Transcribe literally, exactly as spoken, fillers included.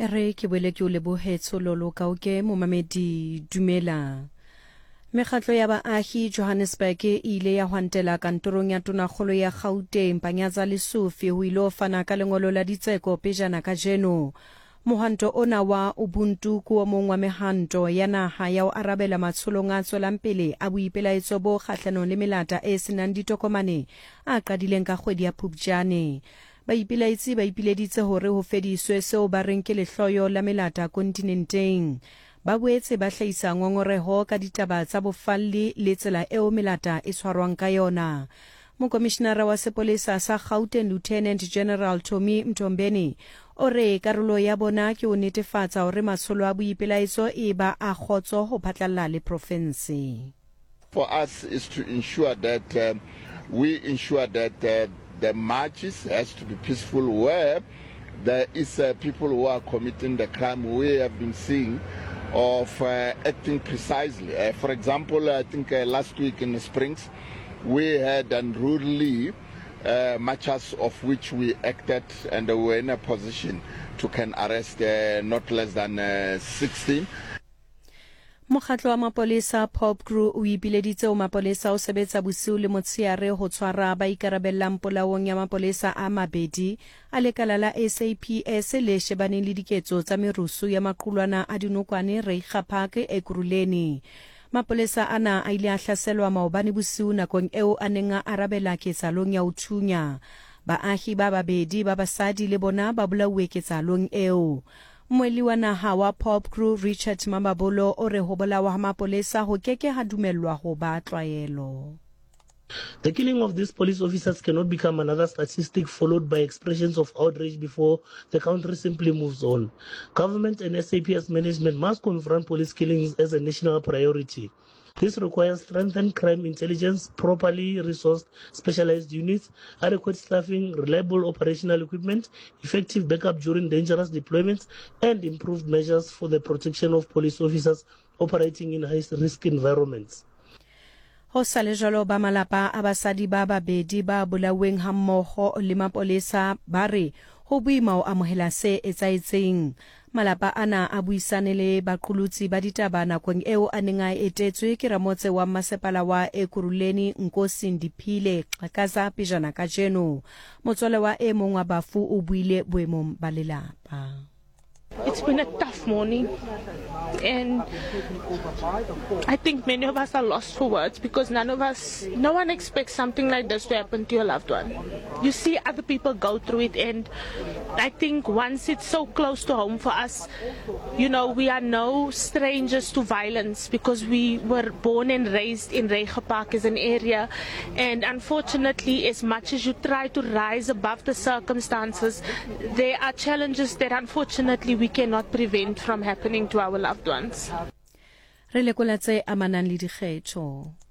Re ke boele ke o lebohetso lolo ka o ke momamedi dumela. Mekgatlo ya baagi Johannesburg e ile ya hwantela kantorong ya tonakgolo ya Gauteng Panyaza Lesufi ho ile fana ka lengolo la ditseko pejana ka jeno. Mohanto ona wa Ubuntu kuo mong wa mehanto ya naha ya o arabela matsholong a tswelang pele a boipelaetso bo kgahlanong le melata e senang ditokomane a qadileng ka kgwedi ya Phupjane. Baipilaitsi ba ipileditse hore ho fediswe seo ba reng ke lehloyo la melata kontinenteng. Ba boetse ba hlahisa ngongoreho ka ditaba tsa bofalli le tsela eo melata e tshwarwang ka yona. Mokomishenara wa sepolesa sa Gauteng Lieutenant General Tommy Mtombeni o re karolo ya bona ke o netefatsa hore matsholo a boipelaetso e ba a kgotso ho phatlalla le province. For us is to ensure that uh, we ensure that uh, the marches has to be peaceful where there is uh, people who are committing the crime we have been seeing of uh, acting precisely. Uh, for example, I think uh, last week in the Springs, we had unruly uh, marches of which we acted and we were in a position to can arrest uh, not less than uh, sixteen. Mokgatlo wa mapolesa POPCRU o ipileditse o mapolesa o sebetsa bosiu le motsheare ho tshwara ba ikarabellang polaong ya mapolesa a mabedi a lekala la S A P S le shebaneng le diketso tsa merusu ya maqulwana a dinokwane Reicharpark Ekurhuleni. Mapolesa ana a ile a hlaselwa maobane bosiu nakong eo a neng a arabela ketsalong ya uthunya. Baahi ba babedi ba basadi le bona ba bolauwe ketsalong eo. Mweli wa naha wa POPCRU Richard Mambabolo o re ho bolawa ha mapolesa ho keke ha dumellwa ho ba tlwaelo. The killing of these police officers cannot become another statistic followed by expressions of outrage before the country simply moves on. Government and S A P S management must confront police killings as a national priority. This requires strengthened crime intelligence, properly resourced specialized units, adequate staffing, reliable operational equipment, effective backup during dangerous deployments, and improved measures for the protection of police officers operating in high-risk environments. Ho sale jalo ba malapa a basadi ba babedi ba bolaweng ha mmoho le mapolesa ba re ho boima o amohela se etsaetseng. Malapa ana a buisane le baqolotsi ba ditaba nakong eo a neng a etetswe ke ramotse wa masepala wa Ekurhuleni Nkosi Ndiphile Xhakaza pejana ka jeno. Motswale wa e mong wa bafu o buile boemong ba lelapa. It's been a tough morning, and I think many of us are lost for words because none of us, no one expects something like this to happen to your loved one. You see other people go through it, and I think once it's so close to home for us, you know, we are no strangers to violence because we were born and raised in Reicharpark as an area, and unfortunately, as much as you try to rise above the circumstances, there are challenges that unfortunately we cannot prevent from happening to our loved ones. Re lekola tse amanang le dikgetho.